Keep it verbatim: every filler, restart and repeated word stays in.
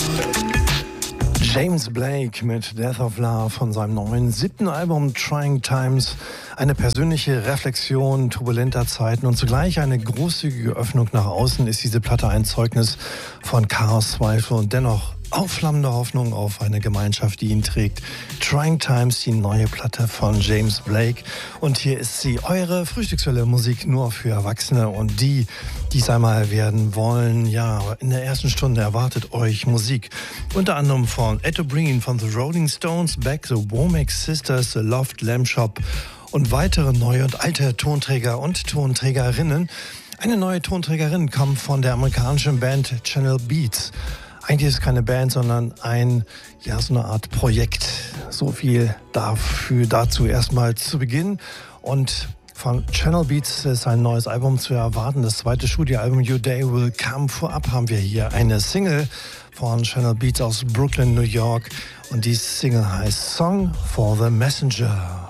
James Blake mit Death of Love von seinem neuen siebten Album Trying Times. Eine persönliche Reflexion turbulenter Zeiten und zugleich eine großzügige Öffnung nach außen ist diese Platte ein Zeugnis von Chaos, Zweifel und dennoch aufflammende Hoffnung auf eine Gemeinschaft, die ihn trägt. Trying Times, die neue Platte von James Blake. Und hier ist sie, eure Frühstückswelle Musik nur für Erwachsene und die, die es einmal werden wollen. Ja, in der ersten Stunde erwartet euch Musik. Unter anderem von Ed O'Brien von The Rolling Stones, Beck, The Womack Sisters, The Loft Lamb Shop und weitere neue und alte Tonträger und Tonträgerinnen. Eine neue Tonträgerin kommt von der amerikanischen Band Channel Beats. Eigentlich ist es keine Band, sondern ein, ja, so eine Art Projekt. So viel dafür, dazu erstmal zu Beginn. Und von Channel Beats ist ein neues Album zu erwarten. Das zweite Studioalbum Your Day Will Come. Vorab haben wir hier eine Single von Channel Beats aus Brooklyn, New York. Und die Single heißt Song for the Messenger.